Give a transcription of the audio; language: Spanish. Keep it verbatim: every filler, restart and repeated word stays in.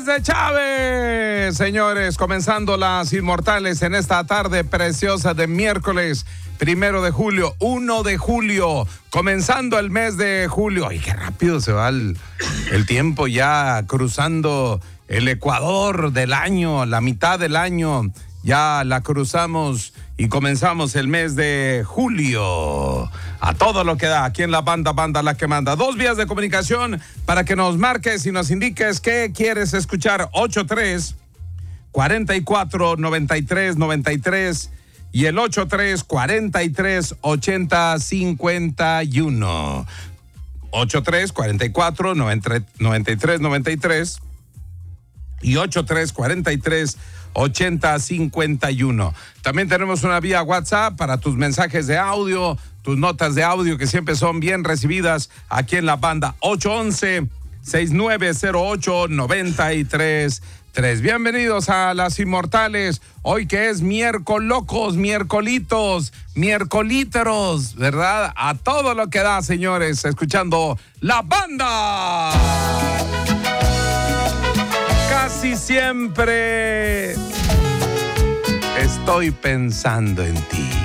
desde Chávez, señores, comenzando las Inmortales en esta tarde preciosa de miércoles primero de julio, uno de julio, comenzando el mes de julio. Ay, qué rápido se va el, el tiempo, ya cruzando el ecuador del año, la mitad del año, ya la cruzamos y comenzamos el mes de julio. A todo lo que da, aquí en la banda, banda la que manda. Dos vías de comunicación para que nos marques y nos indiques qué quieres escuchar. ocho tres, cuatro cuatro, nueve tres, nueve tres y el ocho tres, cuatro tres, ocho cero cinco uno. ocho tres, cuatro cuatro, nueve tres, nueve tres y ocho tres, cuatro tres, ocho cero cinco uno. También tenemos una vía WhatsApp para tus mensajes de audio, tus notas de audio que siempre son bien recibidas aquí en la banda. Ocho once, seis nueve cero ocho, nueve tres tres. Bienvenidos a Las Inmortales, hoy que es miércoles locos, miércolitos, miércolíteros, ¿verdad? A todo lo que da, señores, escuchando la banda. Casi siempre estoy pensando en ti.